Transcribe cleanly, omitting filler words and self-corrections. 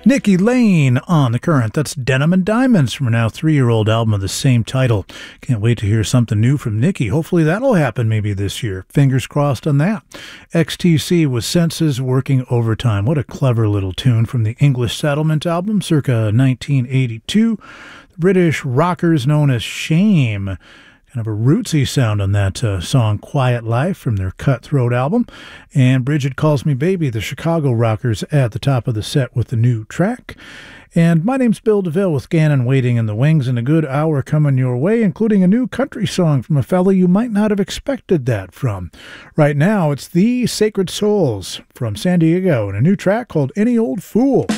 Nikki Lane on The Current. That's Denim and Diamonds from her now 3-year-old album of the same title. Can't wait to hear something new from Nikki. Hopefully that'll happen maybe this year. Fingers crossed on that. XTC with Senses Working Overtime. What a clever little tune from the English Settlement album circa 1982. The British rockers known as Shame. Kind of a rootsy sound on that song Quiet Life from their Cutthroat album. And Bridget Calls Me Baby, the Chicago Rockers at the top of the set with the new track. And my name's Bill DeVille with Gannon waiting in the wings, and a good hour coming your way, including a new country song from a fella you might not have expected that from. Right now, it's The Sacred Souls from San Diego and a new track called Any Old Fool.